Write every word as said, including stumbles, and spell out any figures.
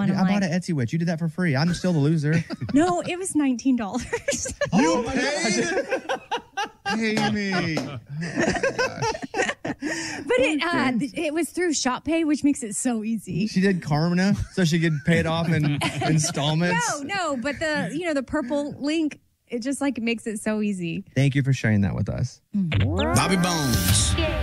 And I I'm bought like, an Etsy witch. You did that for free. I'm still the loser. no, it was nineteen dollars. You paid? Amy. But it uh, it was through Shop Pay, which makes it so easy. She did Karma so she could pay it off in installments. No, no, but the you know the purple link, it just like makes it so easy. Thank you for sharing that with us. Bobby Bones.